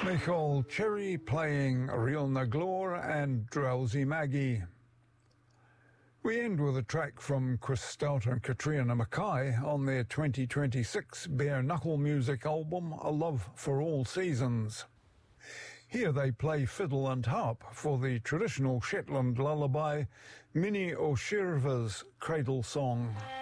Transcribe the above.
Michael Cherry playing Real Naglor and Drowsy Maggie. We end with a track from Chris Stout and Katrina Mackay on their 2026 Bare Knuckle Music album, A Love for All Seasons. Here they play fiddle and harp for the traditional Shetland lullaby, Minnie O'Shirva's Cradle Song.